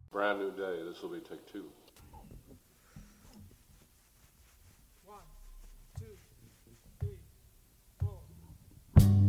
Brand new day. This will be take two.